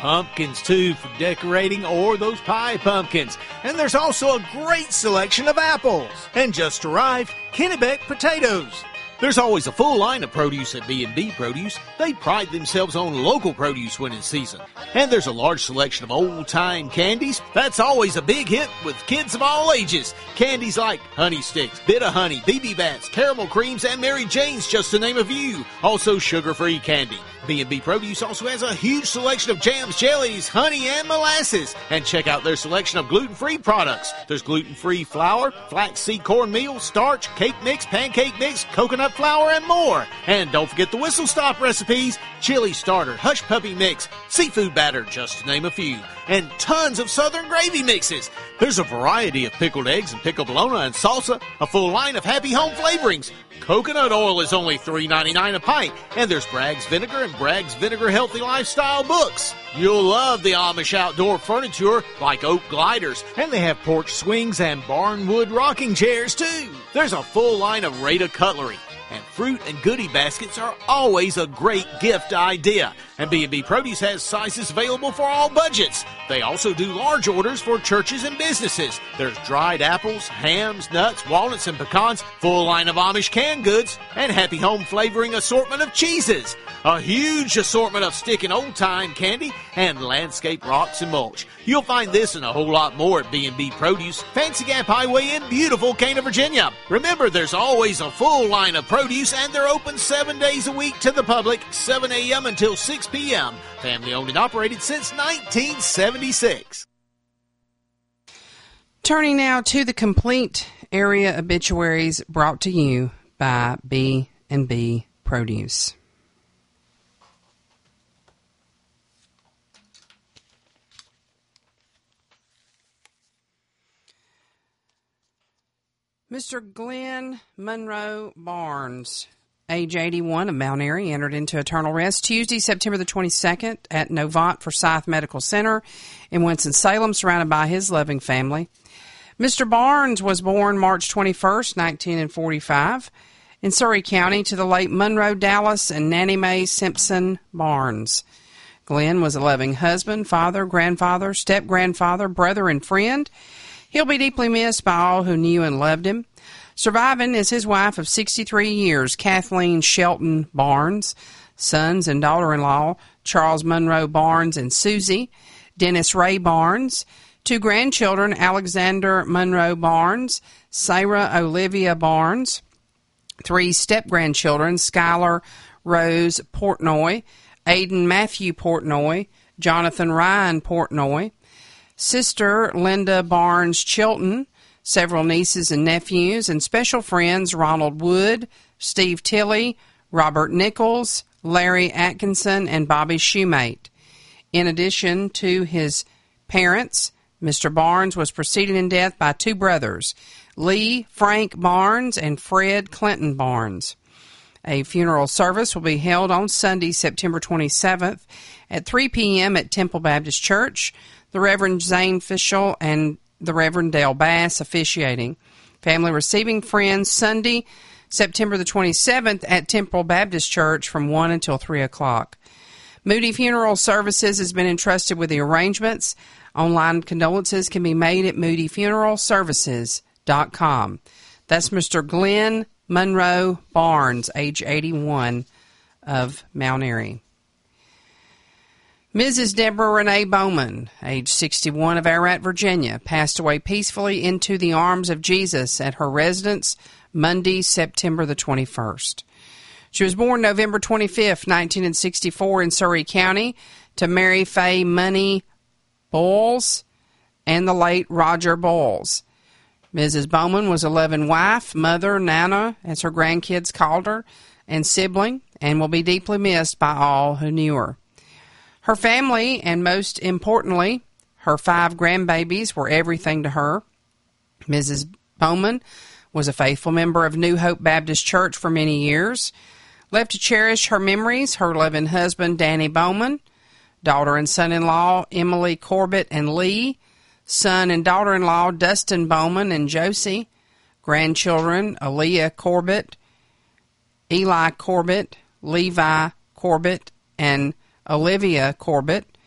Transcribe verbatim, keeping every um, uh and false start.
pumpkins, too, for decorating, or those pie pumpkins. And there's also a great selection of apples. And just arrived, Kennebec potatoes. There's always a full line of produce at B and B Produce. They pride themselves on local produce when in season. And there's a large selection of old-time candies. That's always a big hit with kids of all ages. Candies like Honey Sticks, Bit of Honey, B B Bats, Caramel Creams, and Mary Jane's, just to name a few. Also sugar-free candy. B and B Produce also has a huge selection of jams, jellies, honey, and molasses. And check out their selection of gluten-free products. There's gluten-free flour, flaxseed cornmeal, starch, cake mix, pancake mix, coconut flour, and more. And don't forget the whistle stop recipes, chili starter, hush puppy mix, seafood batter, just to name a few. And tons of southern gravy mixes. There's a variety of pickled eggs and pickled bologna and salsa, a full line of happy home flavorings. Coconut oil is only three ninety-nine a pint, and there's Bragg's Vinegar and Bragg's Vinegar Healthy Lifestyle books. You'll love the Amish outdoor furniture like oak gliders, and they have porch swings and barnwood rocking chairs too. There's a full line of Rada cutlery, and fruit and goodie baskets are always a great gift idea. And B and B Produce has sizes available for all budgets. They also do large orders for churches and businesses. There's dried apples, hams, nuts, walnuts, and pecans, full line of Amish canned goods, and happy home flavoring assortment of cheeses. A huge assortment of stick and old-time candy, and landscape rocks and mulch. You'll find this and a whole lot more at B and B Produce, Fancy Gap Highway in beautiful Cana, Virginia. Remember, there's always a full line of produce, and they're open seven days a week to the public, seven a.m. until six p.m. Family owned and operated since nineteen seventy-six. Turning now to the complete area obituaries brought to you by B and B Produce. Mister Glenn Monroe Barnes, age eighty-one, of Mount Airy, entered into eternal rest Tuesday, September the twenty-second at Novant Forsyth Medical Center in Winston-Salem, surrounded by his loving family. Mister Barnes was born March twenty-first, nineteen forty-five, in Surry County to the late Monroe Dallas and Nanny Mae Simpson Barnes. Glenn was a loving husband, father, grandfather, step-grandfather, brother, and friend. He'll be deeply missed by all who knew and loved him. Surviving is his wife of sixty-three years, Kathleen Shelton Barnes, sons and daughter-in-law, Charles Monroe Barnes and Susie, Dennis Ray Barnes, two grandchildren, Alexander Monroe Barnes, Sarah Olivia Barnes, three step-grandchildren, Skylar Rose Portnoy, Aiden Matthew Portnoy, Jonathan Ryan Portnoy, sister Linda Barnes Chilton, several nieces and nephews, and special friends Ronald Wood, Steve Tilley, Robert Nichols, Larry Atkinson, and Bobby Shoemate. In addition to his parents, Mister Barnes was preceded in death by two brothers, Lee Frank Barnes and Fred Clinton Barnes. A funeral service will be held on Sunday, September twenty-seventh at three p.m. at Temple Baptist Church. The Reverend Zane Fischel and the Reverend Dale Bass officiating. Family receiving friends Sunday, September the twenty-seventh at Temple Baptist Church from one until three o'clock. Moody Funeral Services has been entrusted with the arrangements. Online condolences can be made at moody funeral services dot com. That's Mister Glenn Monroe Barnes, age eighty-one, of Mount Airy. Missus Deborah Renee Bowman, age sixty-one, of Ararat, Virginia, passed away peacefully into the arms of Jesus at her residence Monday, September the twenty-first. She was born November twenty-fifth, nineteen sixty-four, in Surry County to Mary Faye Money Bowles and the late Roger Bowles. Missus Bowman was a loving wife, mother, Nana, as her grandkids called her, and sibling, and will be deeply missed by all who knew her. Her family, and most importantly, her five grandbabies, were everything to her. Missus Bowman was a faithful member of New Hope Baptist Church for many years. Left to cherish her memories, her loving husband, Danny Bowman, daughter and son-in-law, Emily Corbett and Lee, son and daughter-in-law, Dustin Bowman and Josie, grandchildren, Aaliyah Corbett, Eli Corbett, Levi Corbett, and Olivia Corbett,